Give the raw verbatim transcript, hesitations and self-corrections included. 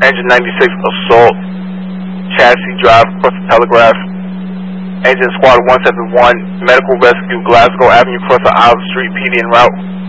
Engine ninety-six assault, chassis drive across the telegraph. Engine squad one seven one, medical rescue, Glasgow Avenue, cross the Isle Street, P D en route.